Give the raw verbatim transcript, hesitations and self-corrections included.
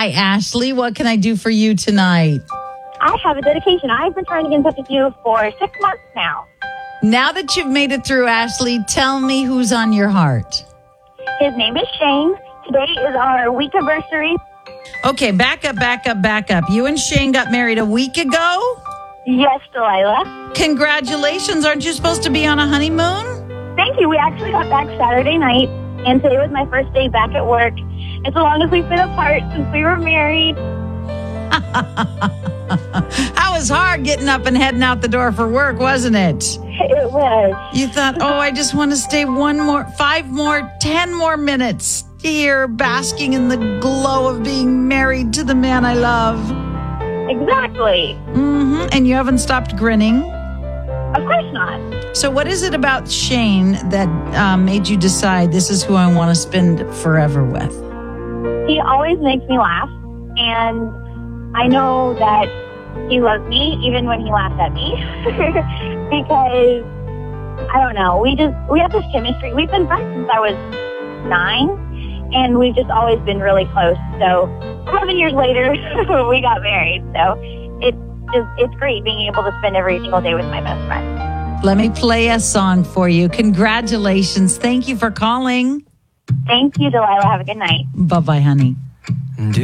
Hi, Ashley. What can I do for you tonight? I have a dedication. I've been trying to get in touch with you for six months now. Now that you've made it through, Ashley, tell me who's on your heart. His name is Shane. Today is our week anniversary. Okay, back up, back up, back up. You and Shane got married a week ago? Yes, Delilah. Congratulations. Aren't you supposed to be on a honeymoon? Thank you. We actually got back Saturday night, and today was my first day back at work. It's the longest we've been apart since we were married. That was hard getting up and heading out the door for work, wasn't it? It was. You thought, oh, I just want to stay one more, five more, ten more minutes here, basking in the glow of being married to the man I love. Exactly. Mm-hmm. And you haven't stopped grinning? Of course not. So what is it about Shane that um, made you decide this is who I want to spend forever with? He always makes me laugh, and I know that he loves me even when he laughs at me because, I don't know, we just, we have this chemistry. We've been friends since I was nine, and we've just always been really close. So eleven years later, we got married. So it's just, it's great being able to spend every single day with my best friend. Let me play a song for you. Congratulations. Thank you for calling. Thank you, Delilah. Have a good night. Bye-bye, honey.